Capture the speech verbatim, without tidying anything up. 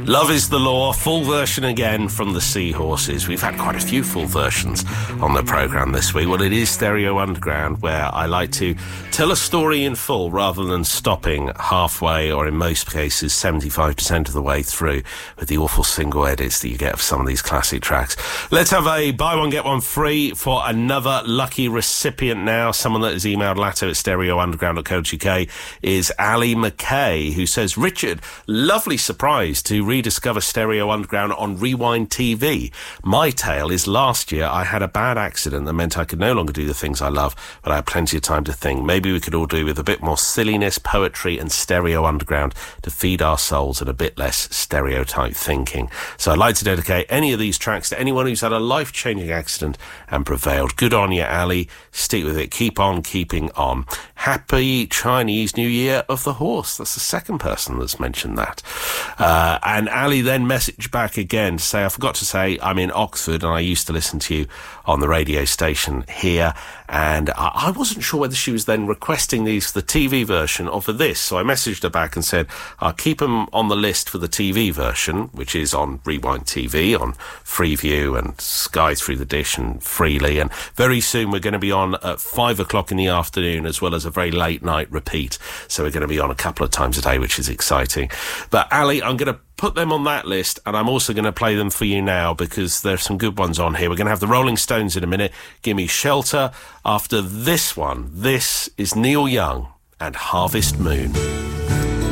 Love is the Law, full version again from the Seahorses. We've had quite a few full versions on the programme this week. Well, it is Stereo Underground, where I like to tell a story in full rather than stopping halfway, or in most cases seventy-five percent of the way through, with the awful single edits that you get of some of these classic tracks. Let's have a buy one, get one free for another lucky recipient now. Someone that has emailed latto at stereo underground dot co dot uk is Ali McKay, who says, Richard, lovely surprise to rediscover Stereo Underground on Rewind T V. My tale is last year I had a bad accident that meant I could no longer do the things I love, but I had plenty of time to think. Maybe we could all do with a bit more silliness, poetry and Stereo Underground to feed our souls and a bit less stereotype thinking. So I'd like to dedicate any of these tracks to anyone who's had a life-changing accident and prevailed. Good on you, Ali. Stick with it. Keep on keeping on. Happy Chinese New Year of the Horse. That's the second person that's mentioned that. Uh, and Ali then messaged back again to say, I forgot to say I'm in Oxford and I used to listen to you on the radio station here, and I, I wasn't sure whether she was then requesting these for the T V version or for this, so I messaged her back and said I'll keep them on the list for the T V version, which is on Rewind T V, on Freeview and Sky Through the Dish and Freely, and very soon we're going to be on at five o'clock in the afternoon as well as a very late night repeat, so we're going to be on a couple of times a day, which is exciting. But Ali, I'm going to put them on that list, and I'm also going to play them for you now because there's some good ones on here. We're going to have the Rolling Stones in a minute. Give me Shelter. After this one, this is Neil Young and Harvest Moon.